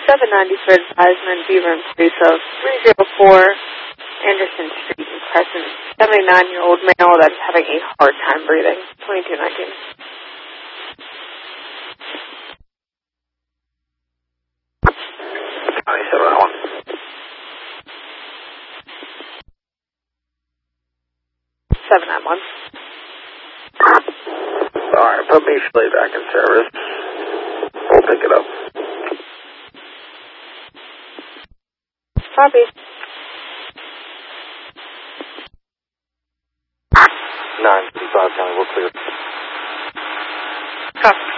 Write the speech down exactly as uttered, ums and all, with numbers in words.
seven ninety for advisement, Beaver and Police of three oh four Anderson Street in Crescent. seventy-nine-year-old male that's having a hard time breathing. twenty-two nineteen. twenty-seven oh one. seven nine one. Alright, put me fully back in service. We'll pick it up. Copy. nine fifty-five, County, we're clear. Copy.